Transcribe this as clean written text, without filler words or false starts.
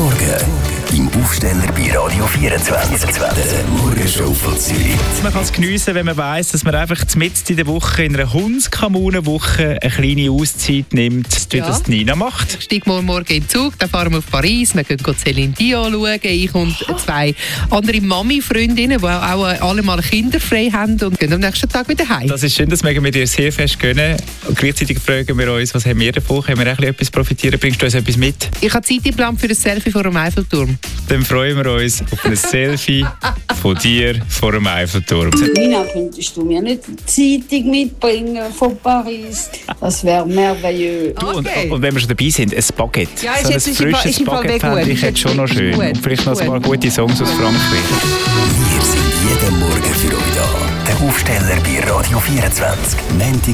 Morgen im Aufsteller bei Radio 24. Der Morgenshow von Zürich. Man kann es geniessen, wenn man weiss, dass man einfach mitten in der Woche, in einer Hundskommunenwoche, eine kleine Auszeit nimmt, wie das Nina macht. Steig morgen in den Zug, dann fahren wir auf Paris, wir gehen Céline Dion schauen. Ich und zwei andere Mami-Freundinnen, die auch alle mal kinderfrei haben und gehen am nächsten Tag wieder heim. Das ist schön, das mögen wir dir sehr fest gönnen. Und gleichzeitig fragen wir uns, was haben wir davon? Können wir auch etwas profitieren? Bringst du uns etwas mit? Ich habe Zeit geplant für ein Selfie vor dem Eiffelturm. Dann freuen wir uns auf ein Selfie von dir vor dem Eiffelturm. Nina, könntest du mir nicht die Zeitung mitbringen von Paris? Das wäre merveilleux. Okay. Und wenn wir schon dabei sind, ein Baguette. Ja, so ein ist frisches im Fall Baguette fände ich jetzt schon noch schön. Gut. Und vielleicht noch ein paar gute Songs aus Frankreich. Wir sind jeden Morgen für euch da. Der Aufsteller bei Radio 24. Montag